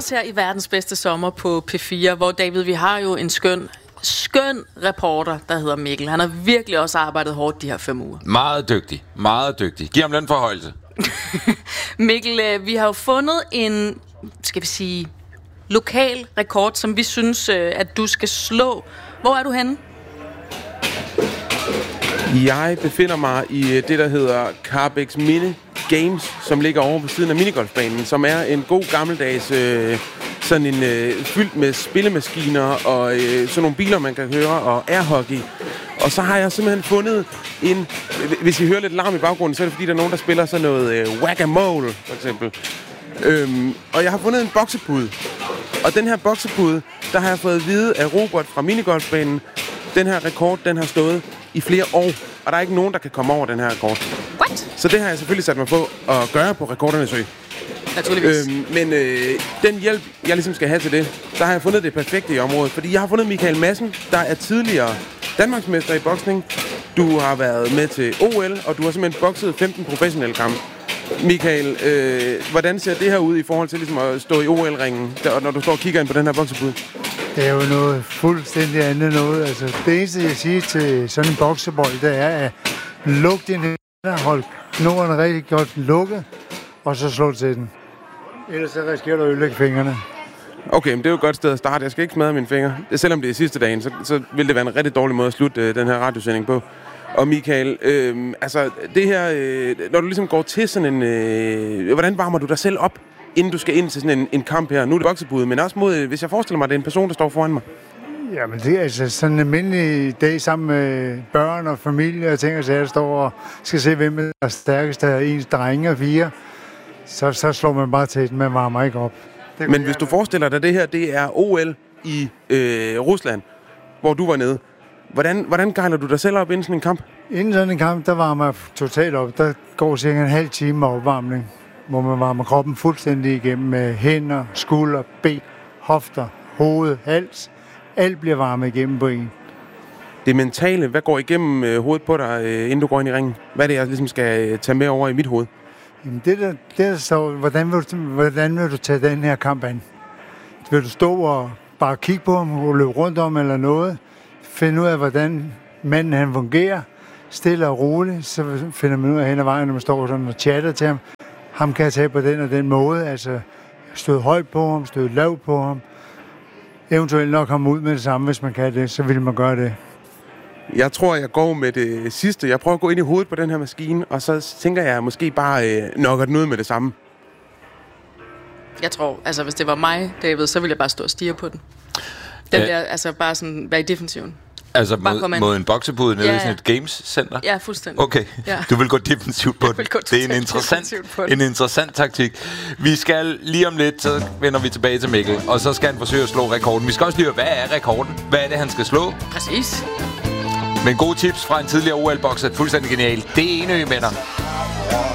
os her i Verdens Bedste Sommer på P4, hvor David, vi har jo en skøn reporter, der hedder Mikkel. Han har virkelig også arbejdet hårdt de her 5 uger. Meget dygtig, meget dygtig. Giv ham lønforhøjelse. Mikkel, vi har jo fundet en, skal vi sige, lokal rekord, som vi synes, at du skal slå. Hvor er du henne? Jeg befinder mig i det, der hedder Carbex Mini Games, som ligger over ved siden af minigolfbanen, som er en god gammeldags sådan en fyldt med spillemaskiner og sådan nogle biler, man kan høre, og airhockey. Og så har jeg simpelthen fundet en... Hvis I hører lidt larm i baggrunden, så er det fordi, der er nogen, der spiller sådan noget whack-a-mole, for eksempel. Og jeg har fundet en boksepude. Og den her boksepude, der har jeg fået at vide af Robert fra minigolfbanen. Den her rekord, den har stået i flere år, og der er ikke nogen, der kan komme over den her rekord. What? Så det har jeg selvfølgelig sat mig på at gøre på Rekordernes Ø. Naturligvis. Men den hjælp, jeg ligesom skal have til det, der har jeg fundet det perfekte i området. Fordi jeg har fundet Michael Madsen, der er tidligere Danmarksmester i boksning. Du har været med til OL, og du har simpelthen bokset 15 professionelle kampe. Michael, hvordan ser det her ud i forhold til ligesom at stå i OL-ringen, når du står og kigger ind på den her boksepude? Det er jo noget fuldstændig andet noget. Altså, det eneste, jeg siger til sådan en boksebold, det er at lukke din hænder, hold knoglerne rigtig godt lukket, og så slå til den. Ellers så risikerer du at ødelægge fingrene. Okay, men det er jo et godt sted at starte. Jeg skal ikke smadre mine fingre. Selvom det er sidste dagen, så vil det være en rigtig dårlig måde at slutte den her radiosending på. Og Michael, altså det her, når du ligesom går til sådan en... hvordan varmer du dig selv op, inden du skal ind til sådan en kamp her? Nu er det boksebude, men også mod, hvis jeg forestiller mig, at det er en person, der står foran mig. Jamen det er altså sådan en almindelig dag sammen med børn og familie og ting, og så jeg står og skal se, hvem der er stærkest af ens drenge og 4. Så slår man bare til den, man varmer ikke op. Men hvis du forestiller dig, det her, det er OL i Rusland, hvor du var nede. Hvordan gejler du dig selv op inden sådan en kamp? Inden sådan en kamp, der varmer jeg totalt op. Der går cirka en halv time med opvarmning, hvor man varmer kroppen fuldstændig igennem med hænder, skulder, ben, hofter, hoved, hals. Alt bliver varmet igennem på en. Det mentale, hvad går igennem hovedet på dig, inden du går ind i ringen? Hvad er det, jeg ligesom skal tage med over i mit hoved? Jamen det der så, hvordan vil du tage den her kamp an? Vil du stå og bare kigge på ham, og løbe rundt om eller noget? Finde ud af, hvordan manden han fungerer, stille og roligt, så finder man ud af hen ad vejen, når man står sådan og chatter til ham. Ham kan jeg tage på den og den måde, altså støde højt på ham, støde lavt på ham. Eventuelt nok komme ud med det samme, hvis man kan det, så vil man gøre det. Jeg tror, jeg går med det sidste. Jeg prøver at gå ind i hovedet på den her maskine, og så tænker jeg måske bare nokker den ud med det samme. Jeg tror, altså hvis det var mig, David, så ville jeg bare stå og stirre på den. Den der, altså bare sådan, være i defensiven. Altså mod en boksepude nede i sådan et games-center? Ja, fuldstændig. Okay, ja. Du vil gå defensivt på den. Det er en interessant taktik. Vi skal lige om lidt, så vender vi tilbage til Mikkel, og så skal han forsøge at slå rekorden. Vi skal også lige høre, hvad er rekorden? Hvad er det, han skal slå? Præcis. Men gode tips fra en tidligere OL-bokser, fuldstændig genial. Det er Enø, venner.